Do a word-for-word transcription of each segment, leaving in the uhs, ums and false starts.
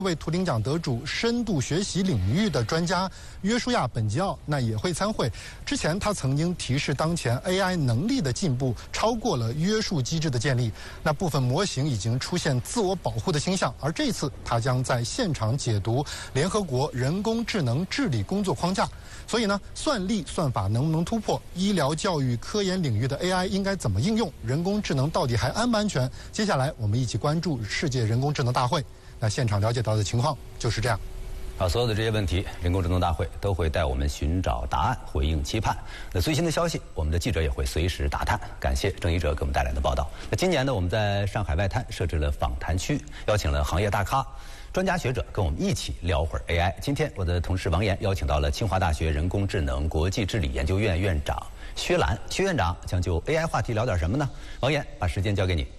位图灵奖得主深度学习领域的专家约书亚·本吉奥那也会参会。之前他曾经提示，当前 A I 能力的进步超过了约束机制的建立，那部分模型已经出现自我保护的倾向。而这次他将在现场解读联合国人工智能治理工作框架。所以呢，算力算法能不能突破？医疗、教育、科研领域的 A I 应该怎么应用？人工智能到底还安不安全？接下来我们一起关注世界人工智能大会。那现场了解到的情况就是这样。 好，所有的这些问题，人工智能大会都会带我们寻找答案，回应期盼。那最新的消息，我们的记者也会随时打探。感谢郑一哲给我们带来的报道。那今年呢，我们在上海外滩设置了访谈区，邀请了行业大咖、专家学者跟我们一起聊会儿 A I。今天我的同事王岩邀请到了清华大学人工智能国际治理研究院院长薛兰。薛院长将就 A I 话题聊点什么呢？王岩，把时间交给你。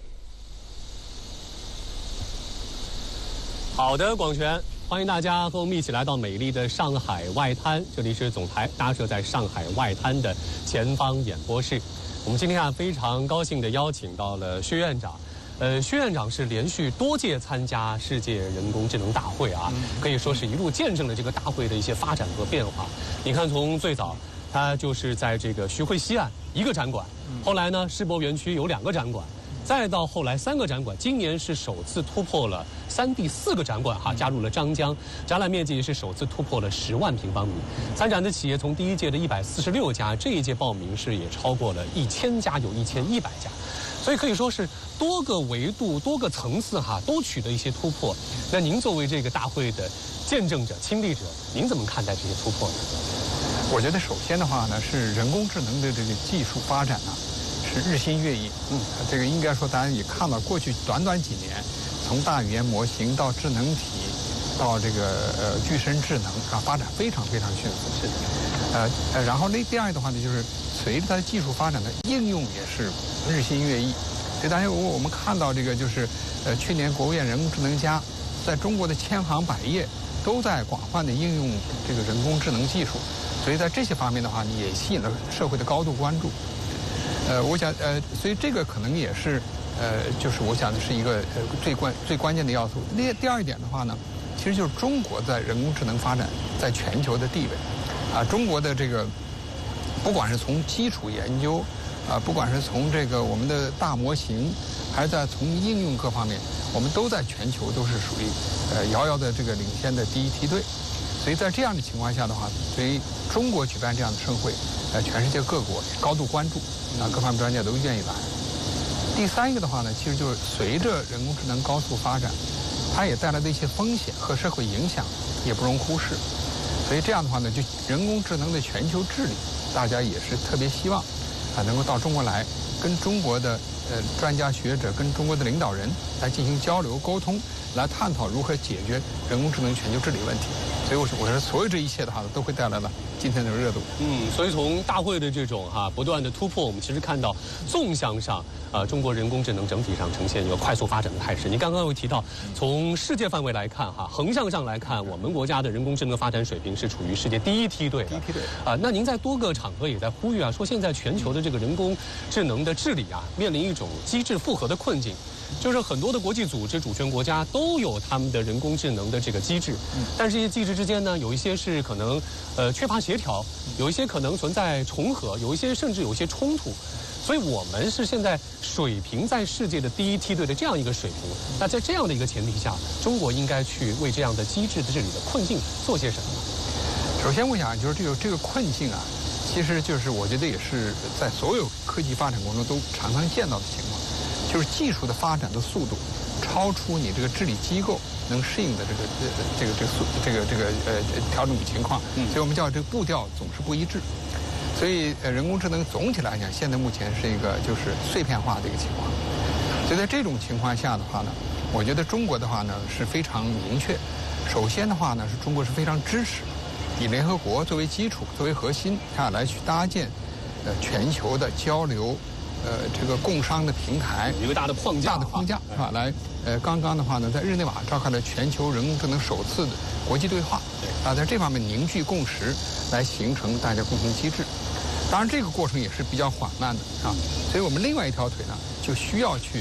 好的，广泉，欢迎大家和我们一起来到美丽的上海外滩。这里是总台搭设在上海外滩的前方演播室。我们今天啊非常高兴地邀请到了薛院长。呃，薛院长是连续多届参加世界人工智能大会啊，可以说是一路见证了这个大会的一些发展和变化。你看，从最早他就是在这个徐汇西岸一个展馆，后来呢世博园区有两个展馆。再到后来三个展馆，今年是首次突破了三地四个展馆哈，加入了张江，展览面积是首次突破了十万平方米。参展的企业从第一届的一百四十六家，这一届报名是也超过了一千家，有一千一百家，所以可以说是多个维度、多个层次哈都取得一些突破。那您作为这个大会的见证者、亲历者，您怎么看待这些突破呢？ 我觉得首先的话呢，是人工智能的这个技术发展呢。是日新月异，嗯，这个应该说，大家也看到，过去短短几年，从大语言模型到智能体，到这个呃具身智能啊，发展非常非常迅速。是的，呃呃，然后那第二个的话呢，就是随着它的技术发展的应用也是日新月异。所以大家如果我们看到这个，就是呃去年国务院人工智能家在中国的千行百业都在广泛的应用这个人工智能技术，所以在这些方面的话，也吸引了社会的高度关注。呃，我想，呃，所以这个可能也是，呃，就是我想的是一个呃最关最关键的要素。第第二一点的话呢，其实就是中国在人工智能发展在全球的地位，啊，中国的这个，不管是从基础研究，啊，不管是从这个我们的大模型，还是在从应用各方面，我们都在全球都是属于呃遥遥的这个领先的第一梯队。所以在这样的情况下的话，对于中国举办这样的盛会，呃，全世界各国高度关注。啊，各方面专家都愿意来。第三一个的话呢，其实就是随着人工智能高速发展，它也带来的一些风险和社会影响也不容忽视。所以这样的话呢，就人工智能的全球治理，大家也是特别希望啊能够到中国来，跟中国的呃专家学者、跟中国的领导人来进行交流沟通，来探讨如何解决人工智能全球治理问题。所以我说，我说所有这一切的话，都会带来了今天的热度。 嗯，所以从大会的这种哈、啊、不断的突破，我们其实看到纵向上，呃，中国人工智能整体上呈现一个快速发展的态势。您刚刚有提到，从世界范围来看哈，横向上来看，我们国家的人工智能发展水平是处于世界第一梯队的。 第一梯队啊，那您在多个场合也在呼吁啊，说现在全球的这个人工智能的治理啊，面临一种机制复合的困境。就是很多的国际组织、主权国家都有他们的人工智能的这个机制，但是这些机制之间呢，有一些是可能呃缺乏协调，有一些可能存在重合，有一些甚至有一些冲突。所以我们是现在水平在世界的第一梯队的这样一个水平。那在这样的一个前提下，中国应该去为这样的机制的治理的困境做些什么？ 首先，我想就是这个这个困境啊，其实就是我觉得也是在所有科技发展过程中都常常见到的情况。就是技术的发展的速度超出你这个治理机构能适应的这个这个这个速这个这个呃调整情况，所以我们叫这个步调总是不一致。所以呃人工智能总体来讲，现在目前是一个就是碎片化的一个情况。所以在这种情况下的话呢，我觉得中国的话呢是非常明确。首先的话呢，是中国是非常支持以联合国作为基础、作为核心啊来去搭建呃全球的交流。呃，这个共商的平台， 一个大的框架， 大的框架是吧？来，呃，刚刚的话呢，在日内瓦召开了全球人工智能首次的国际对话，啊，在这方面凝聚共识，来形成大家共同机制。当然，这个过程也是比较缓慢的啊，所以我们另外一条腿呢，就需要去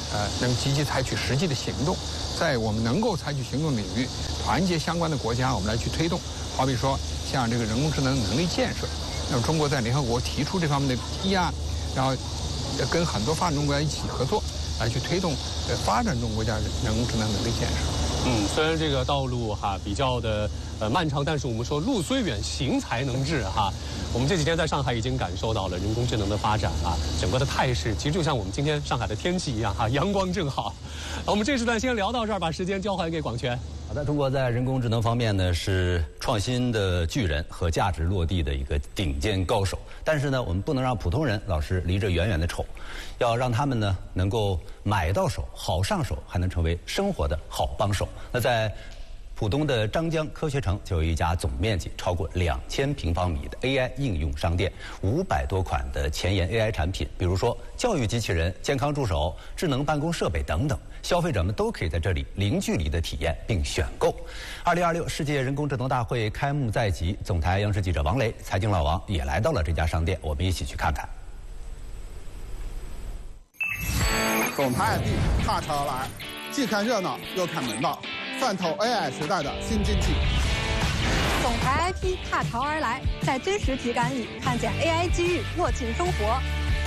呃，能积极采取实际的行动，在我们能够采取行动领域，团结相关的国家，我们来去推动。好比说，像这个人工智能能力建设，那么中国在联合国提出这方面的提案，然后跟很多发展中国家一起合作，来去推动呃发展中国家人工智能能力建设。 嗯，虽然这个道路哈比较的呃漫长，但是我们说路虽远，行才能至哈。我们这几天在上海已经感受到了人工智能的发展啊，整个的态势其实就像我们今天上海的天气一样哈，阳光正好。我们这时段先聊到这儿，把时间交还给广泉。 好的，中国在人工智能方面呢是创新的巨人和价值落地的一个顶尖高手，但是呢，我们不能让普通人老是离着远远的瞅，要让他们呢能够买到手、好上手，还能成为生活的好帮手。那在浦东的张江科学城就有一家总面积超过两千平方米的 A I 应用商店，五百多款的前沿 A I 产品，比如说教育机器人、健康助手、智能办公设备等等，消费者们都可以在这里零距离的体验并选购。二零二六世界人工智能大会开幕在即，总台央视记者王雷、财经老王也来到了这家商店，我们一起去看看。 总台 I P 踏车而来，既看热闹又看门道，泛透 A I 时代的新经济。 总台 I P 踏潮而来，在真实体感里看见 A I 机遇，握紧生活。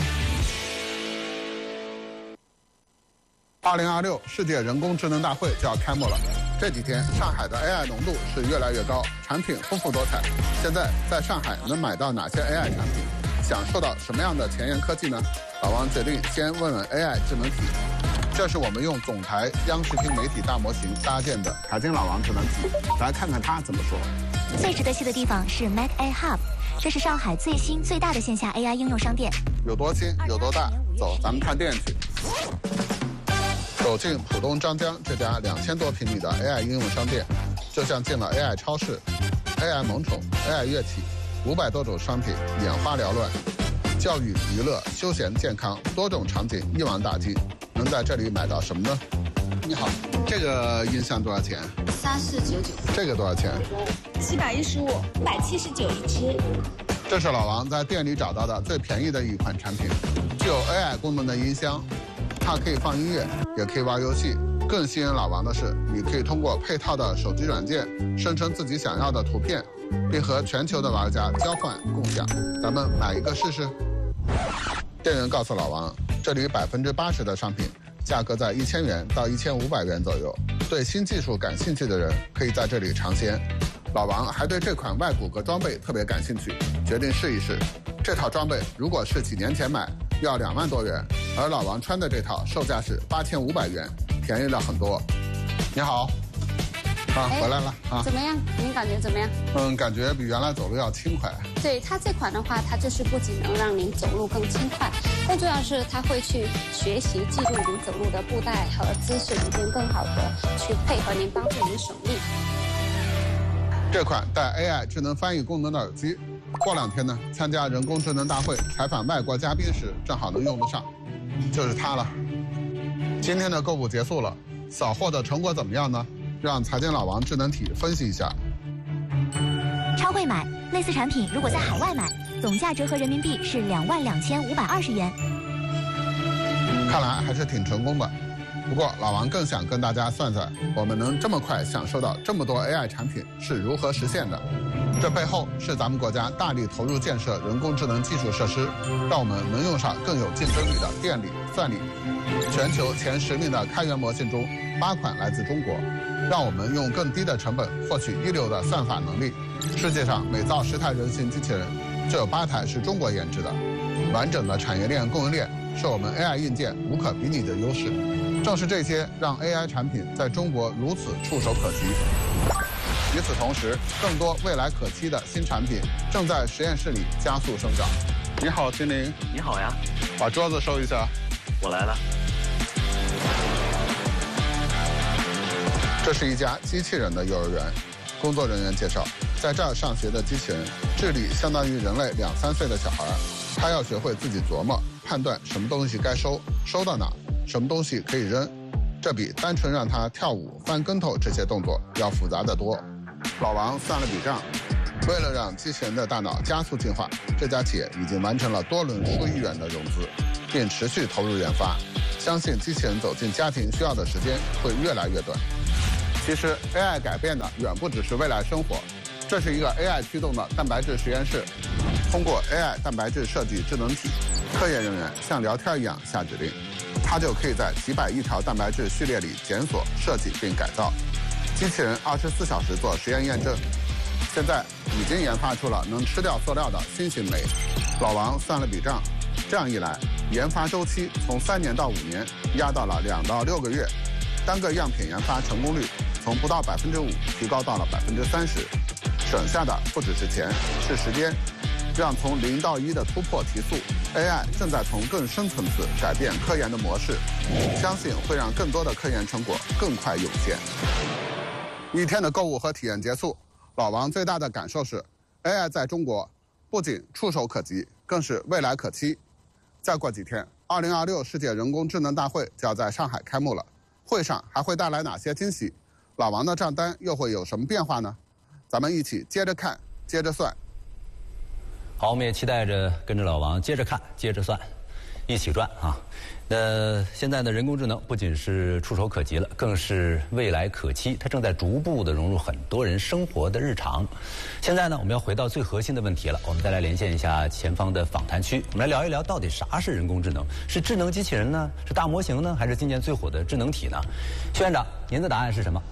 二零二六世界人工智能大会就要开幕了，这几天上海的 A I 浓度是越来越高，产品丰富多彩。现在在上海能买到哪些 A I 产品？享受到什么样的前沿科技呢？老王决定先问问 A I 智能体。这是我们用总台央视听媒体大模型搭建的财经老王智能体，来看看他怎么说。 最值得去的地方是 Mac A Hub， 这是上海最新最大的线下 A I 应用商店。 有多新有多大？走，咱们看店去。走进浦东张江这家两千多平米的 A I 应用商店，就像进了 A I 超市。A I 萌宠、A I 乐器，五百多种商品，眼花缭乱。教育、娱乐、休闲、健康，多种场景一网打尽。能在这里买到什么呢？你好，这个音箱多少钱？ 三四九九。 这个多少钱？ 七百一十五，一百七十九一只。 这是老王在店里找到的最便宜的一款产品，具有 A I 功能的音箱，它可以放音乐，也可以玩游戏。更吸引老王的是，你可以通过配套的手机软件生成自己想要的图片，并和全球的玩家交换共享。咱们买一个试试。店员告诉老王，这里百分之八十的商品价格在一千元到一千五百元左右。对新技术感兴趣的人可以在这里尝鲜。老王还对这款外骨骼装备特别感兴趣，决定试一试。这套装备如果是几年前买，要两万多元，而老王穿的这套售价是八千五百元，便宜了很多。你好。啊，回来了啊！ 怎么样？您感觉怎么样？ 嗯，感觉比原来走路要轻快。 对，它这款的话，它就是不仅能让您走路更轻快，更重要的是它会去学习记录您走路的步态和姿势，以便更好的去配合您，帮助您省力。 这款带 A I 智能翻译功能的耳机，过两天呢，参加人工智能大会采访外国嘉宾时，正好能用得上，就是它了。今天的购物结束了，扫货的成果怎么样呢？让财经老王智能体分析一下。 超会买，类似产品如果在海外买，总价折合人民币是两万两千五百二十元。 看来还是挺成功的。不过老王更想跟大家算算，我们能这么快享受到这么多 A I 产品是如何实现的？这背后是咱们国家大力投入建设人工智能基础设施，让我们能用上更有竞争力的电力、算力。全球前十名的开源模型中，八款来自中国。让我们用更低的成本获取一流的算法能力。世界上每造十台人形机器人，就有八台是中国研制的。完整的产业链供应链是我们 A I 硬件无可比拟的优势。正是这些让 A I 产品在中国如此触手可及。与此同时，更多未来可期的新产品正在实验室里加速生长。你好，精灵。 你好呀。 把桌子收一下。 我来了。 这是一家机器人的幼儿园，工作人员介绍，在这儿上学的机器人智力相当于人类两三岁的小孩，他要学会自己琢磨、判断什么东西该收，收到哪，什么东西可以扔，这比单纯让他跳舞、翻跟头这些动作要复杂得多。老王算了笔账，为了让机器人的大脑加速进化，这家企业已经完成了多轮数亿元的融资，并持续投入研发。 相信机器人走进家庭需要的时间会越来越短。其实 A I 改变的远不只是未来生活，这是一个 A I 驱动的蛋白质实验室。通过 A I 蛋白质设计智能体，科研人员像聊天一样下指令，它就可以在几百亿条蛋白质序列里检索、设计并改造。机器人二十四小时做实验验证。现在已经研发出了能吃掉塑料的新型酶。老王算了笔账，这样一来，研发周期从三年到五年压到了两到六个月，单个样品研发成功率从不到百分之五提高到了百分之三十。省下的不只是钱，是时间。让从零到一的突破提速 ，A I 正在从更深层次改变科研的模式，相信会让更多的科研成果更快涌现。一天的购物和体验结束，老王最大的感受是 ，A I 在中国不仅触手可及，更是未来可期。再过几天，二零二六世界人工智能大会就要在上海开幕了，会上还会带来哪些惊喜？老王的账单又会有什么变化呢？咱们一起接着看，接着算。 好，我们也期待着跟着老王接着看，接着算，一起赚啊！那现在呢，人工智能不仅是触手可及了，更是未来可期，它正在逐步的融入很多人生活的日常。现在呢，我们要回到最核心的问题了，我们再来连线一下前方的访谈区，我们来聊一聊到底啥是人工智能？是智能机器人呢？是大模型呢？还是今年最火的智能体呢？薛院长，您的答案是什么？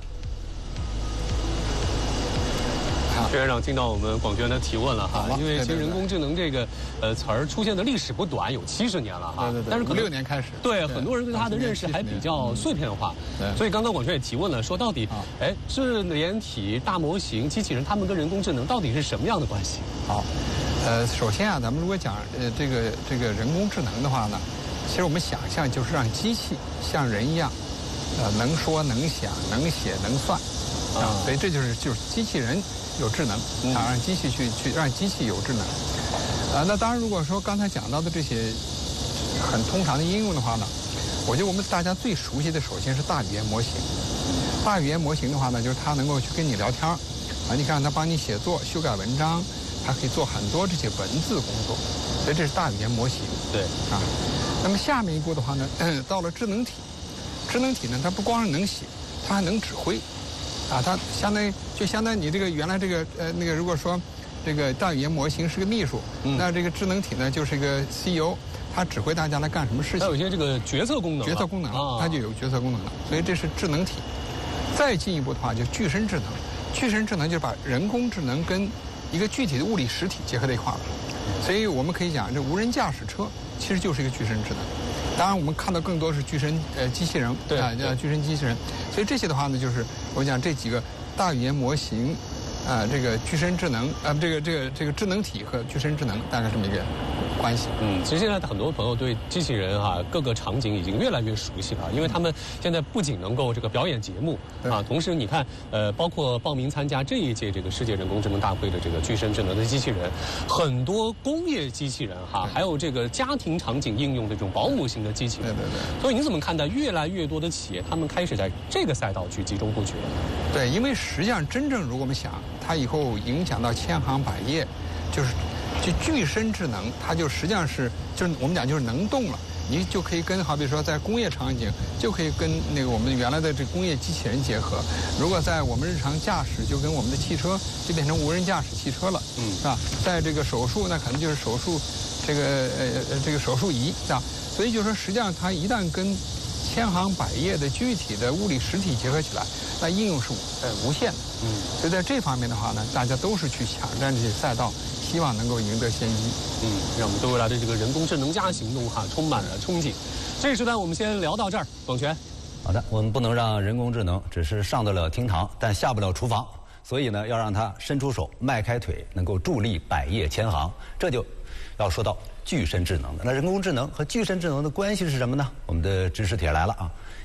薛院长听到我们广学员的提问了哈，因为其实人工智能这个呃词儿出现的历史不短，有七十年了哈。 对对对。 但是可能六年开始。 对，很多人对它的认识还比较碎片化。对。所以刚刚广学也提问了，说到底，哎，智联体、大模型、机器人，它们跟人工智能到底是什么样的关系？ 好，呃，首先啊，咱们如果讲呃这个这个人工智能的话呢，其实我们想象就是让机器像人一样，呃，能说能想能写能算，啊，所以这就是就是机器人。有智能啊，让机器去去让机器有智能，啊，那当然，如果说刚才讲到的这些很通常的应用的话呢，我觉得我们大家最熟悉的首先是大语言模型。大语言模型的话呢，就是它能够去跟你聊天，啊，你看它帮你写作、修改文章，它可以做很多这些文字工作，所以这是大语言模型。 对啊，那么下面一步的话呢，嗯、到了智能体，智能体呢，它不光是能写，它还能指挥。啊，它相当于就相当于你这个原来这个呃那个，如果说这个大语言模型是个秘书，嗯、那这个智能体呢就是一个 C E O， 它指挥大家来干什么事情。 它有一些这个决策功能。 决策功能，啊、它就有决策功能了。所以这是智能体。再进一步的话，就具身智能。具身智能就是把人工智能跟一个具体的物理实体结合在一块儿了。所以我们可以讲，这无人驾驶车其实就是一个具身智能。当然，我们看到更多是具身呃机器人， 对啊，叫具身机器人。所以这些的话呢，就是我讲这几个大语言模型，啊，这个具身智能，啊，这个这个这个智能体和具身智能大概这么一个关系。 嗯，其实现在很多朋友对机器人哈、啊、各个场景已经越来越熟悉了，因为他们现在不仅能够这个表演节目啊，同时你看呃，包括报名参加这一届这个世界人工智能大会的这个具身智能的机器人，很多工业机器人哈、啊，还有这个家庭场景应用的这种保姆型的机器人。 对对对。 所以你怎么看待越来越多的企业他们开始在这个赛道去集中布局了？ 对，因为实际上真正如果我们想，它以后影响到千行百业，就是。就具身智能，它就实际上是就是我们讲就是能动了，你就可以跟好比说在工业场景就可以跟那个我们原来的这工业机器人结合，如果在我们日常驾驶就跟我们的汽车就变成无人驾驶汽车了，嗯，是吧？在这个手术那可能就是手术这个呃呃这个手术仪，是吧？所以就是说实际上它一旦跟千行百业的具体的物理实体结合起来，那应用是呃无限的，嗯，所以在这方面的话呢，大家都是去抢占这些赛道。希望能够赢得先机， 嗯，让我们对未来的这个人工智能加行动哈充满了憧憬。这个时段我们先聊到这儿，广泉。 好的，我们不能让人工智能只是上得了厅堂，但下不了厨房，所以呢，要让它伸出手、迈开腿，能够助力百业千行。这就要说到具身智能的。那人工智能和具身智能的关系是什么呢？我们的知识帖来了啊。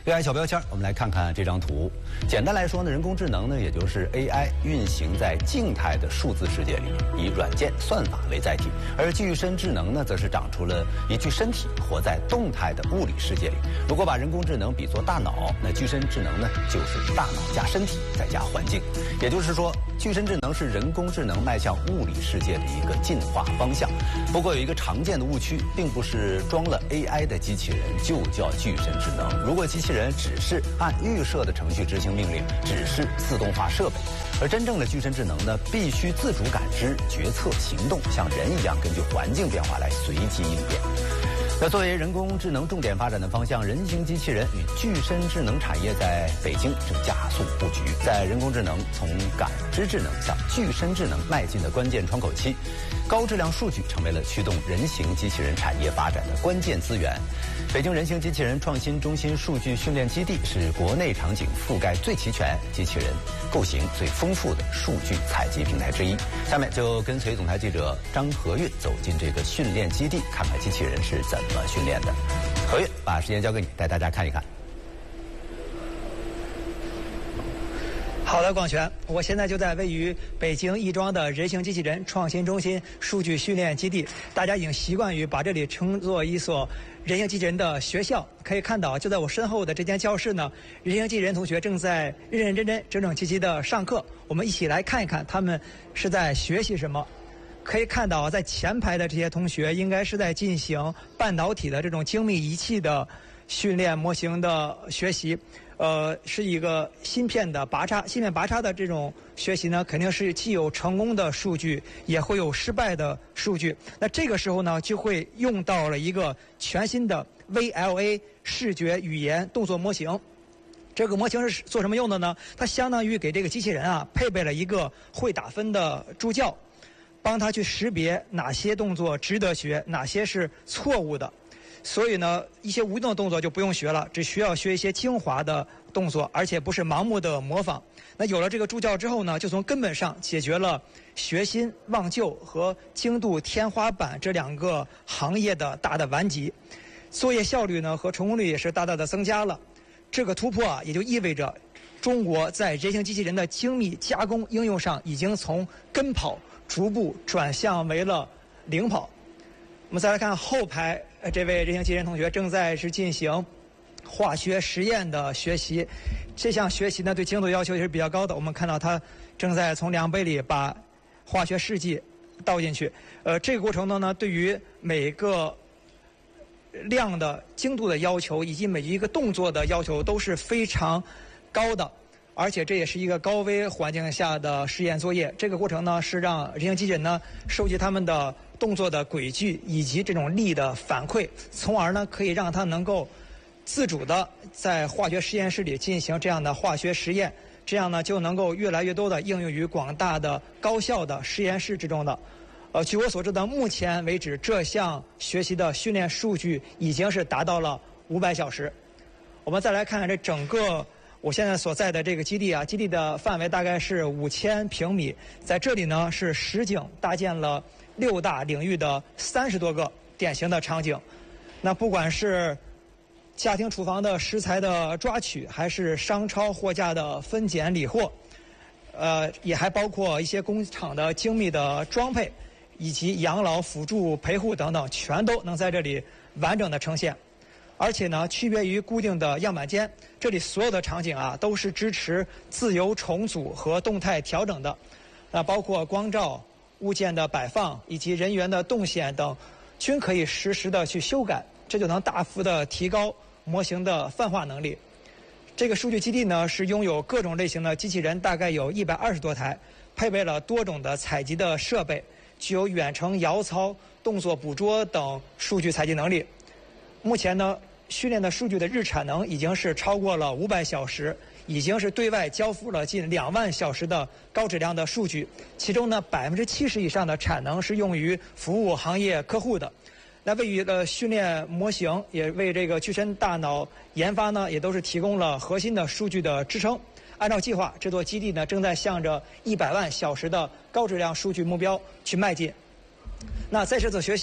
A I 小标签，我们来看看这张图。简单来说呢，人工智能呢，也就是 A I 运行在静态的数字世界里，以软件算法为载体；而具身智能呢，则是长出了一具身体，活在动态的物理世界里。如果把人工智能比作大脑，那具身智能呢，就是大脑加身体再加环境。也就是说，具身智能是人工智能迈向物理世界的一个进化方向。不过有一个常见的误区，并不是装了 A I 的机器人就叫具身智能。如果机器人只是按预设的程序执行命令，只是自动化设备，而真正的具身智能呢，必须自主感知、决策、行动，像人一样根据环境变化来随机应变。那作为人工智能重点发展的方向，人形机器人与具身智能产业在北京正加速布局。在人工智能从感知智能向具身智能迈进的关键窗口期，高质量数据成为了驱动人形机器人产业发展的关键资源。北京人形机器人创新中心数据训练基地是国内场景覆盖最齐全、机器人构型最丰富的数据采集平台之一。下面就跟随总台记者张和悦走进这个训练基地，看看机器人是怎么训练的。和悦，把时间交给你，带大家看一看。 好的，广泉，我现在就在位于北京亦庄的人形机器人创新中心数据训练基地。大家已经习惯于把这里称作一所人形机器人的学校。可以看到，就在我身后的这间教室呢，人形机器人同学正在认认真真、整整齐齐的上课。我们一起来看一看他们是在学习什么。可以看到，在前排的这些同学应该是在进行半导体的这种精密仪器的训练模型的学习。呃，是一个芯片的拔插，芯片拔插的这种学习呢，肯定是既有成功的数据，也会有失败的数据。那这个时候呢，就会用到了一个全新的 V L A 视觉语言动作模型。这个模型是做什么用的呢？它相当于给这个机器人啊配备了一个会打分的助教，帮它去识别哪些动作值得学，哪些是错误的。所以呢，一些无用的动作就不用学了，只需要学一些精华的动作，而且不是盲目的模仿。那有了这个助教之后呢，就从根本上解决了学新忘旧和精度天花板这两个行业的大的顽疾，作业效率呢和成功率也是大大的增加了。这个突破啊，也就意味着中国在人形机器人的精密加工应用上已经从跟跑逐步转向为了领跑。我们再来看后排，呃，这位人形机器人同学正在是进行化学实验的学习。这项学习呢，对精度要求也是比较高的。我们看到他正在从量杯里把化学试剂倒进去。呃，这个过程中呢，对于每个量的精度的要求以及每一个动作的要求都是非常高的。而且这也是一个高危环境下的实验作业。这个过程呢，是让人形机器人呢收集他们的动作的轨迹以及这种力的反馈，从而呢可以让它能够自主的在化学实验室里进行这样的化学实验，这样呢就能够越来越多的应用于广大的高校的实验室之中的。呃，据我所知的，目前为止这项学习的训练数据已经是达到了五百小时。我们再来看看这整个我现在所在的这个基地啊，基地的范围大概是五千平米，在这里呢是实景搭建了六大领域的三十多个典型的场景。那不管是家庭厨房的食材的抓取，还是商超货架的分拣理货，呃，也还包括一些工厂的精密的装配，以及养老辅助陪护等等，全都能在这里完整的呈现。而且呢，区别于固定的样板间，这里所有的场景啊都是支持自由重组和动态调整的。那包括光照、物件的摆放以及人员的动线等，均可以实时的去修改，这就能大幅的提高模型的泛化能力。这个数据基地呢是拥有各种类型的机器人，大概有一百二十多台，配备了多种的采集的设备，具有远程遥操、动作捕捉等数据采集能力。目前呢，训练的数据的日产能已经是超过了五百小时，已经是对外交付了近两万小时的高质量的数据，其中呢百分之七十以上的产能是用于服务行业客户的。那为于了训练模型，也为这个具身大脑研发呢，也都是提供了核心的数据的支撑。按照计划，这座基地呢正在向着一百万小时的高质量数据目标去迈进。那在这所学校，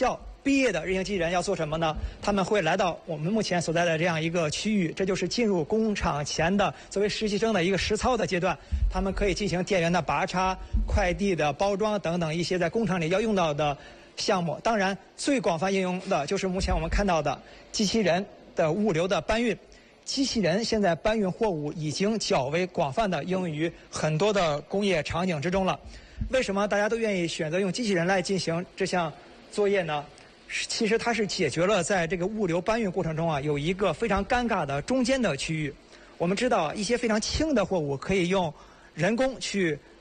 毕业的人形机器人要做什么呢？他们会来到我们目前所在的这样一个区域，这就是进入工厂前的作为实习生的一个实操的阶段。他们可以进行电源的拔插、快递的包装等等一些在工厂里要用到的项目。当然，最广泛应用的就是目前我们看到的机器人的物流的搬运。机器人现在搬运货物已经较为广泛的应用于很多的工业场景之中了。为什么大家都愿意选择用机器人来进行这项作业呢？其实它是解决了在这个物流搬运过程中啊有一个非常尴尬的中间的区域。我们知道一些非常轻的货物可以用人工去